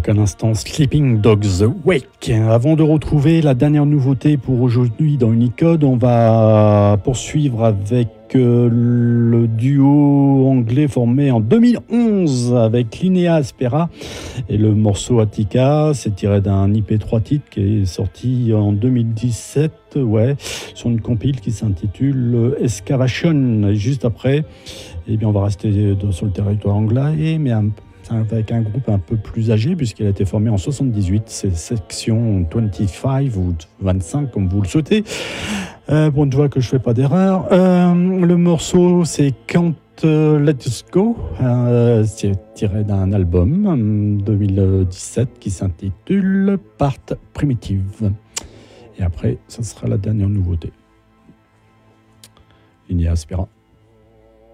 donc à l'instant Sleeping Dogs Wake. Avant de retrouver la dernière nouveauté pour aujourd'hui dans Unicode, on va poursuivre avec le duo anglais formé en 2011 avec Linnea Aspera et le morceau Attica. C'est tiré d'un IP3 titre qui est sorti en 2017 sur une compile qui s'intitule Excavation. Juste après, on va rester sur le territoire anglais, mais avec un groupe un peu plus âgé puisqu'il a été formé en 78, c'est section 25 ou 25 comme vous le souhaitez. Bon, tu vois que je fais pas d'erreur. Le morceau c'est Can't Let Us Go, c'est tiré d'un album 2017 qui s'intitule Part Primitive. Et après, ça sera la dernière nouveauté. Linnea Aspera.